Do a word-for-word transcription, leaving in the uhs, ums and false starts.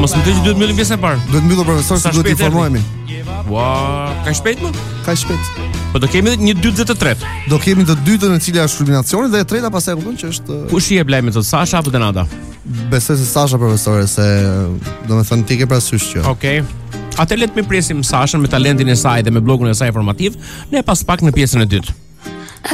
Mos më të që duhet mbyllim pjesën e parë. Duhet mbyllur profesor, se duhet të informohemi. Ua, ka shpejt më? Ka shpejt. Po do kemi një dytë dhe të tretë. Do kemi të dytën e cila është kulminacioni dhe e treta pastaj kupton që është Kush i jep lajmet, Sasha apo Denada? Besoj se Sasha profesore, se domethënë ti ke parasysh që. Okej. Okay. Atë le të më presim Sashën me talentin e saj dhe me blogun e saj informativ, ne pas pak në pjesën e dytë.